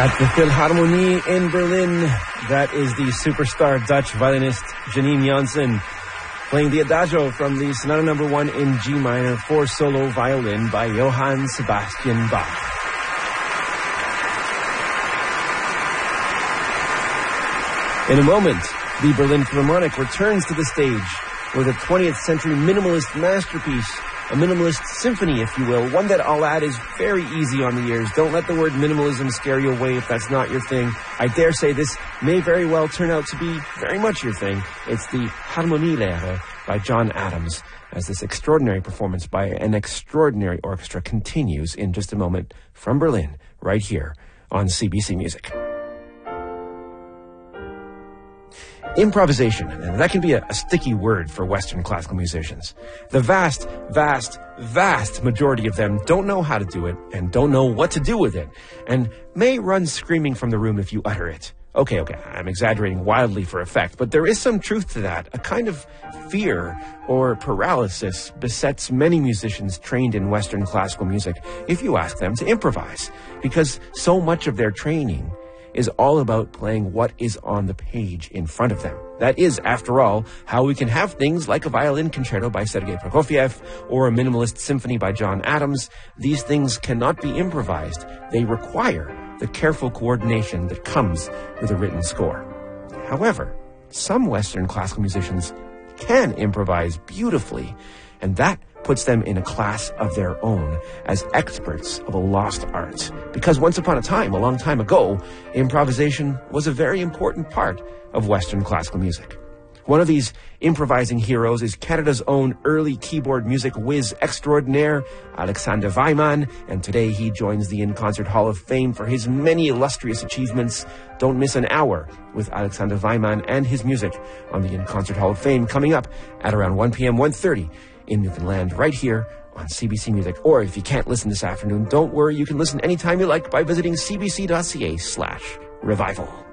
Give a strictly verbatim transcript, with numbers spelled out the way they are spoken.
At the Philharmonie in Berlin, that is the superstar Dutch violinist Janine Janssen playing the Adagio from the Sonata Number One in G minor for solo violin by Johann Sebastian Bach. In a moment, the Berlin Philharmonic returns to the stage with a twentieth century minimalist masterpiece, a minimalist symphony, if you will, one that I'll add is very easy on the ears. Don't let the word minimalism scare you away if that's not your thing. I dare say this may very well turn out to be very much your thing. It's the Harmonielehre by John Adams, as this extraordinary performance by an extraordinary orchestra continues in just a moment from Berlin, right here on C B C Music. Improvisation, and that can be a, a sticky word for Western classical musicians. The vast, vast, vast majority of them don't know how to do it and don't know what to do with it, and may run screaming from the room if you utter it. Okay, okay, I'm exaggerating wildly for effect, but there is some truth to that. A kind of fear or paralysis besets many musicians trained in Western classical music if you ask them to improvise, because so much of their training is all about playing what is on the page in front of them. That is, after all, how we can have things like a violin concerto by Sergei Prokofiev or a minimalist symphony by John Adams. These things cannot be improvised. They require the careful coordination that comes with a written score. However, some Western classical musicians can improvise beautifully, and that puts them in a class of their own as experts of a lost art. Because once upon a time, a long time ago, improvisation was a very important part of Western classical music. One of these improvising heroes is Canada's own early keyboard music whiz extraordinaire, Alexander Wyman, and today he joins the In Concert Hall of Fame for his many illustrious achievements. Don't miss an hour with Alexander Wyman and his music on the In Concert Hall of Fame coming up at around one p.m., one thirty in Newfoundland, right here on C B C Music. Or if you can't listen this afternoon, don't worry, you can listen anytime you like by visiting cbc.ca slash revival.